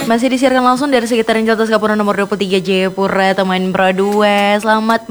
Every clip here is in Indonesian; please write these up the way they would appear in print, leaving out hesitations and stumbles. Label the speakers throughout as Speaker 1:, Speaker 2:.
Speaker 1: Masih disiarkan langsung dari sekitaran Jalan Skapuran nomor 23 Jayapura, teman Pro 2. Selamat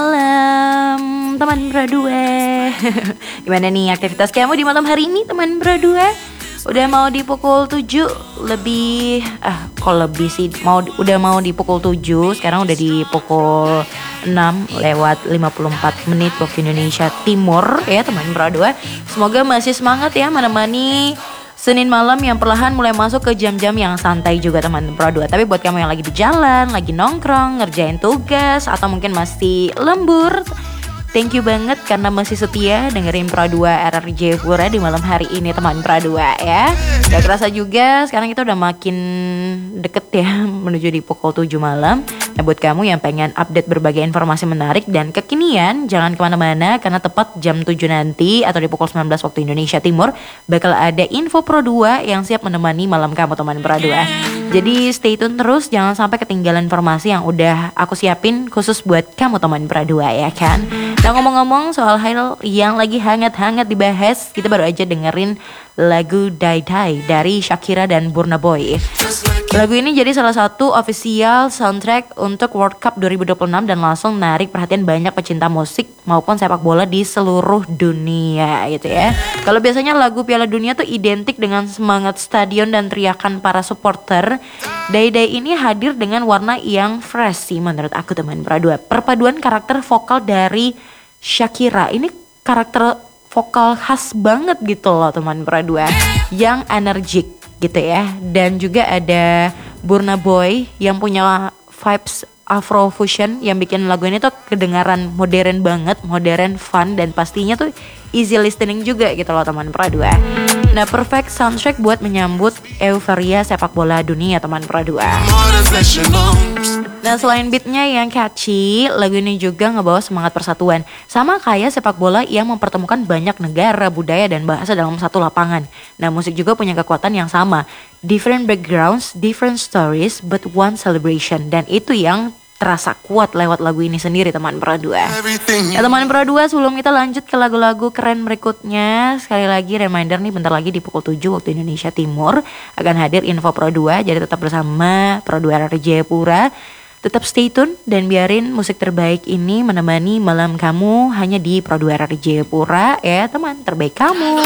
Speaker 1: malam, teman Pro 2. Gimana nih aktivitas kamu di malam hari ini, teman Pro 2? Udah mau di pukul 7 lebih, kok lebih sih, udah mau di pukul 7. Sekarang udah di pukul 6 lewat 54 menit waktu Indonesia Timur ya, teman Pro 2. Semoga masih semangat ya menemani Senin malam yang perlahan mulai masuk ke jam-jam yang santai juga, teman Pro 2. Tapi buat kamu yang lagi di jalan, lagi nongkrong, ngerjain tugas, atau mungkin masih lembur, thank you banget karena masih setia dengerin Pro 2 RRJ Pura di malam hari ini, teman Pro 2 ya. Gak kerasa juga sekarang kita udah makin deket ya menuju di pukul 7 malam. Nah buat kamu yang pengen update berbagai informasi menarik dan kekinian, jangan kemana-mana karena tepat jam 7 nanti atau di pukul 19 waktu Indonesia Timur bakal ada info Pro 2 yang siap menemani malam kamu, teman Pro 2. Jadi stay tune terus, jangan sampai ketinggalan informasi yang udah aku siapin khusus buat kamu, teman Pro 2 ya kan. Nah ngomong-ngomong soal hal yang lagi hangat-hangat dibahas, kita baru aja dengerin lagu Die Die dari Shakira dan Burna Boy. Lagu ini jadi salah satu official soundtrack untuk World Cup 2026 dan langsung menarik perhatian banyak pecinta musik maupun sepak bola di seluruh dunia gitu ya. Kalau biasanya lagu Piala Dunia tuh identik dengan semangat stadion dan teriakan para supporter, Die Die ini hadir dengan warna yang fresh sih menurut aku, teman Pro 2. Perpaduan karakter vokal dari Shakira, ini karakter vokal khas banget gitu loh, teman Pro 2, yang energik gitu ya. Dan juga ada Burna Boy yang punya vibes Afrofusion yang bikin lagu ini tuh kedengaran modern banget, modern, fun, dan pastinya tuh easy listening juga gitu loh, teman Pro 2. Nah perfect soundtrack buat menyambut euforia sepak bola dunia, teman Pro 2. Nah selain beatnya yang catchy, lagu ini juga ngebawa semangat persatuan. Sama kayak sepak bola yang mempertemukan banyak negara, budaya, dan bahasa dalam satu lapangan. Nah musik juga punya kekuatan yang sama. Different backgrounds, different stories, but one celebration. Dan itu yang terasa kuat lewat lagu ini sendiri, teman Pro 2. Ya teman Pro 2, sebelum kita lanjut ke lagu-lagu keren berikutnya, sekali lagi reminder nih, bentar lagi di pukul 7 waktu Indonesia Timur akan hadir info Pro 2. Jadi tetap bersama Pro 2 RRJ Pura. Tetap stay tune dan biarin musik terbaik ini menemani malam kamu hanya di Pro 2 RRJ Pura ya, teman terbaik kamu.